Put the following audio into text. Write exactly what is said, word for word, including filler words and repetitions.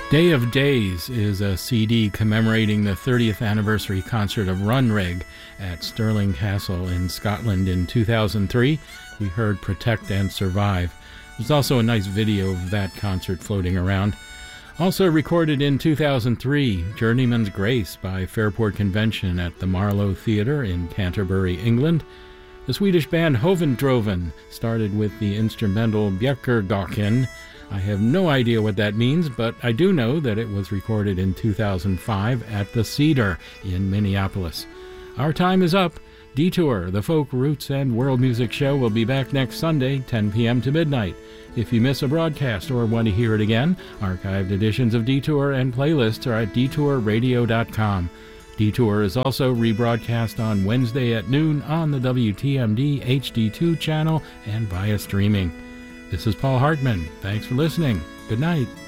Day of Days is a C D commemorating the thirtieth anniversary concert of Runrig at Stirling Castle in Scotland in two thousand three. We heard Protect and Survive. There's also a nice video of that concert floating around. Also recorded in two thousand three, Journeyman's Grace by Fairport Convention at the Marlow Theatre in Canterbury, England. The Swedish band Hovendroven started with the instrumental Björkegården. I have no idea what that means, but I do know that it was recorded in two thousand five at the Cedar in Minneapolis. Our time is up. Detour, the folk, roots, and world music show will be back next Sunday, ten p.m. to midnight. If you miss a broadcast or want to hear it again, archived editions of Detour and playlists are at detour radio dot com. Detour is also rebroadcast on Wednesday at noon on the W T M D H D two channel and via streaming. This is Paul Hartman. Thanks for listening. Good night.